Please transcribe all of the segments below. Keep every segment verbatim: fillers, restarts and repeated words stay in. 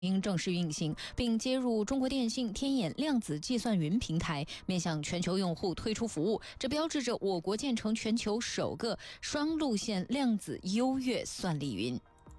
应正式运行，并接入中国电信天眼量子计算云平台，面向全球用户推出服务。这标志着我国建成全球首个双路线量子优越算力云。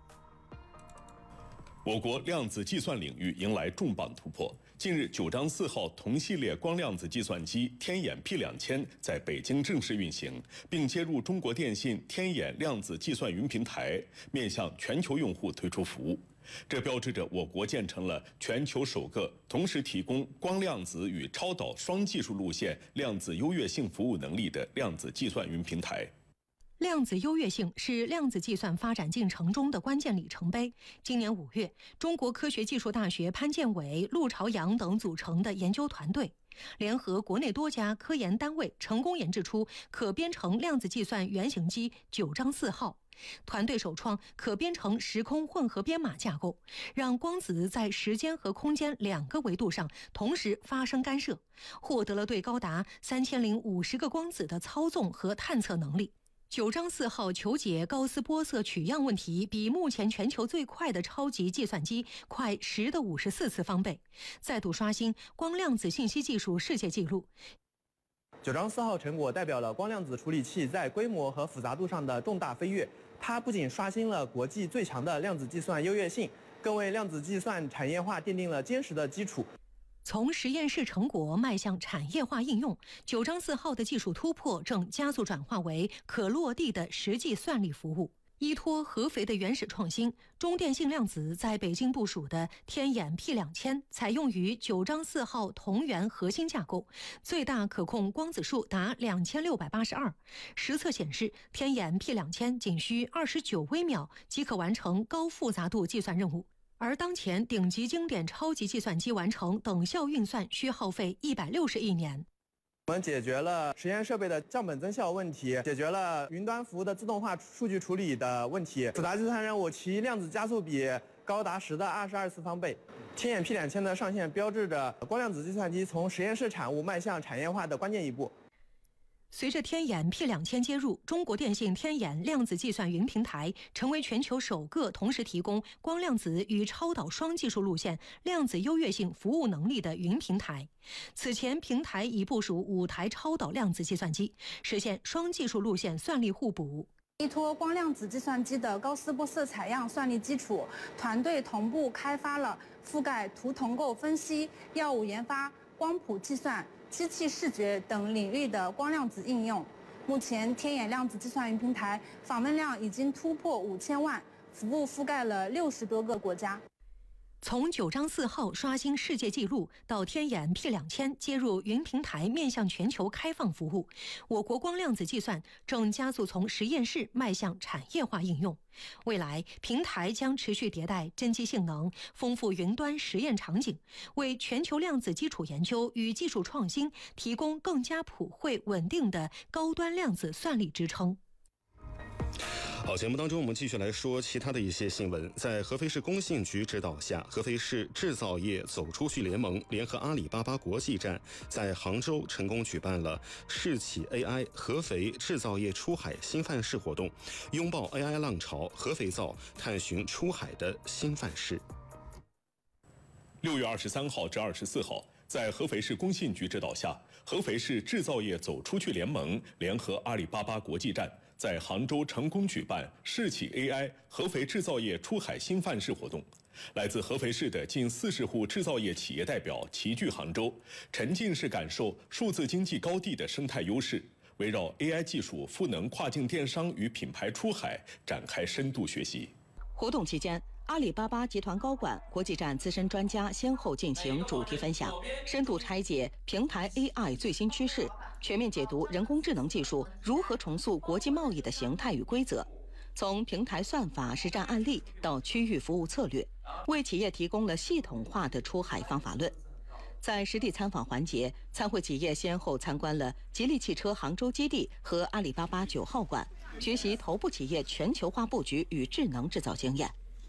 我国量子计算领域迎来重磅突破。近日，九章四号同系列光量子计算机天眼 P 两千在北京正式运行，并接入中国电信天眼量子计算云平台，面向全球用户推出服务。这标志着我国建成了全球首个同时提供光量子与超导双技术路线量子优越性服务能力的量子计算云平台。 量子优越性是量子计算发展进程中的关键里程碑。今年五月，中国科学技术大学潘建伟、陆朝阳等组成的研究团队，联合国内多家科研单位，成功研制出可编程量子计算原型机九章四号。团队首创可编程时空混合编码架构，让光子在时间和空间两个维度上同时发生干涉，获得了对高达三千零五十个光子的操纵和探测能力。九章四号求解高斯玻色取样问题，比目前全球最快的超级计算机快十的五十四次方倍，再度刷新光量子信息技术世界纪录。 九章四号成果代表了光量子处理器在规模和复杂度上的重大飞跃，它不仅刷新了国际最强的量子计算优越性，更为量子计算产业化奠定了坚实的基础。 从实验室成果迈向产业化应用，九章四号的技术突破正加速转化为可落地的实际算力服务。依托合肥的原始创新，中电信量子在北京部署的天眼 P 两千采用于九章四号同源核心架构，最大可控光子数达两千六百八十二。实测显示，天眼 P 两千仅需二十九微秒即可完成高复杂度计算任务。而当前顶级经典超级计算机完成等效运算需耗费一百六十亿年。 我们解决了实验设备的降本增效问题，解决了云端服务的自动化数据处理的问题。复杂计算任务其量子加速比高达十的二十二次方倍。天眼 P 两千的上线标志着光量子计算机从实验室产物迈向产业化的关键一步。 随着天眼 P 两千接入，中国电信天眼量子计算云平台成为全球首个同时提供光量子与超导双技术路线量子优越性服务能力的云平台。此前，平台已部署五台超导量子计算机，实现双技术路线算力互补。 依托光量子计算机的高斯玻色采样算力基础，团队同步开发了覆盖图同构分析、药物研发、光谱计算、机器视觉等领域的光量子应用。目前，天眼量子计算云平台访问量已经突破五千万，服务覆盖了六十多个国家。 从九章四号刷新世界纪录到天眼 P 两千接入云平台面向全球开放服务，我国光量子计算正加速从实验室迈向产业化应用。未来，平台将持续迭代真机性能，丰富云端实验场景，为全球量子基础研究与技术创新提供更加普惠稳定的高端量子算力支撑。 好，节目当中我们继续来说其他的一些新闻。在合肥市工信局指导下，合肥市制造业走出去联盟联合阿里巴巴国际站在杭州成功举办了市企 A I 合肥制造业出海新范式活动，拥抱 A I 浪潮，合肥造探寻出海的新范式。 六月二十三号至二十四号，在合肥市工信局指导下，合肥市制造业走出去联盟联合阿里巴巴国际站在杭州成功举办市企 A I 合肥制造业出海新范式活动。来自合肥市的近四十户制造业企业代表齐聚杭州，沉浸式感受数字经济高地的生态优势，围绕 A I 技术赋能跨境电商与品牌出海展开深度学习。 活动期间，阿里巴巴集团高管、国际站资深专家先后进行主题分享，深度拆解平台 A I 最新趋势，全面解读人工智能技术如何重塑国际贸易的形态与规则。从平台算法实战案例到区域服务策略，为企业提供了系统化的出海方法论。在实地参访环节，参会企业先后参观了吉利汽车杭州基地和阿里巴巴九号馆，学习头部企业全球化布局与智能制造经验。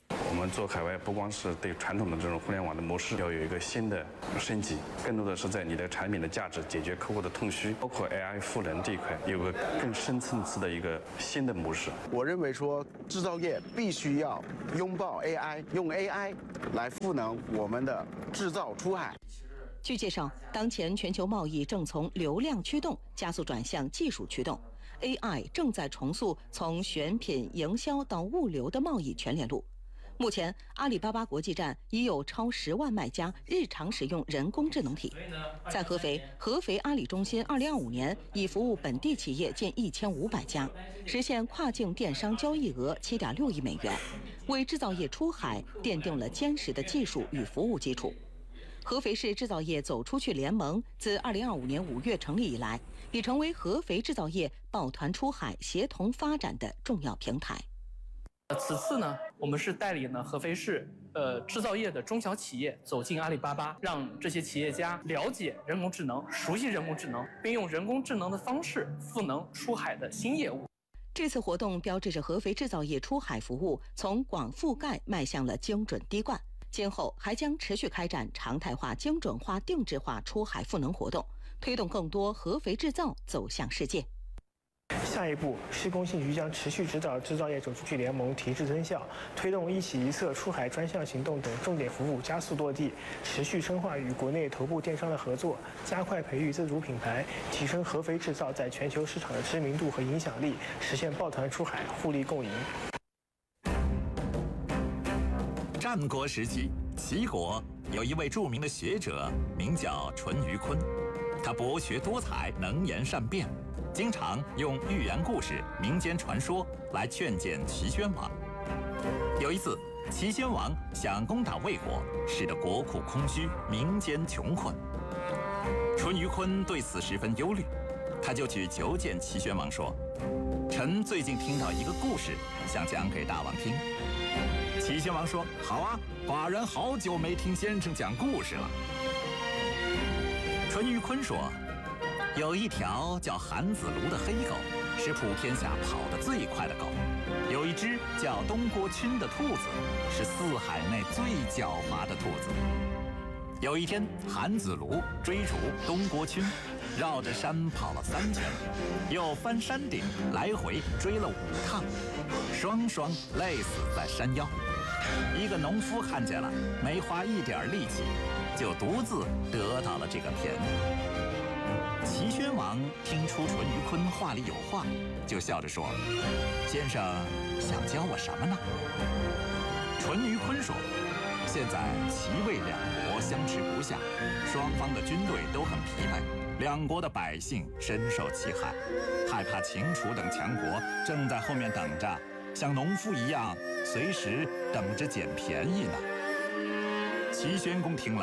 我们做海外不光是对传统的这种互联网的模式要有一个新的升级，更多的是在你的产品的价值、解决客户的痛需，包括 A I 赋能这一块有个更深层次的一个新的模式。 我认为说制造业必须要拥抱 A I， 用 A I 来赋能我们的制造出海。 据介绍，当前全球贸易正从流量驱动加速转向技术驱动 ，A I 正在重塑从选品、营销到物流的贸易全链路。目前，阿里巴巴国际站已有超十万卖家日常使用人工智能体。在合肥，合肥阿里中心二零二五年已服务本地企业近一千五百家，实现跨境电商交易额七点六亿美元，为制造业出海奠定了坚实的技术与服务基础。合肥市制造业走出去联盟自二零二五年五月成立以来，已成为合肥制造业抱团出海、协同发展的重要平台。 此次呢，我们是带领了合肥市呃制造业的中小企业走进阿里巴巴，让这些企业家了解人工智能、熟悉人工智能，并用人工智能的方式赋能出海的新业务。 这次活动标志着合肥制造业出海服务从广覆盖迈向了精准滴灌，今后还将持续开展常态化、精准化、定制化出海赋能活动，推动更多合肥制造走向世界。 下一步，市工信局将持续指导制造业走出去联盟提质增效，推动一企一策出海专项行动等重点服务加速落地，持续深化与国内头部电商的合作，加快培育自主品牌，提升合肥制造在全球市场的知名度和影响力，实现抱团出海，互利共赢。 战国时期，齐国有一位著名的学者，名叫淳于髡，他博学多才，能言善辩。经常用寓言故事、民间传说来劝谏齐宣王。有一次，齐宣王想攻打魏国，使得国库空虚，民间穷困。淳于髡对此十分忧虑，他就去求见齐宣王说：“臣最近听到一个故事，想讲给大王听。”齐宣王说：“好啊，寡人好久没听先生讲故事了。”淳于髡说：“有一条叫韩子卢的黑狗，是普天下跑得最快的狗；有一只叫东郭邧的兔子，是四海内最狡猾的兔子。有一天，韩子卢追逐东郭邧，绕着山跑了三圈，又翻山顶，来回追了五趟，双双累死在山腰。一个农夫看见了，没花一点力气，就独自得到了这个便宜。”齐宣王听出淳于髡话里有话，就笑着说：“先生想教我什么呢？”淳于髡说：“现在齐魏两国相持不下，双方的军队都很疲惫，两国的百姓深受其害，害怕秦楚等强国正在后面等着，像农夫一样随时等着捡便宜呢。”齐宣公听了，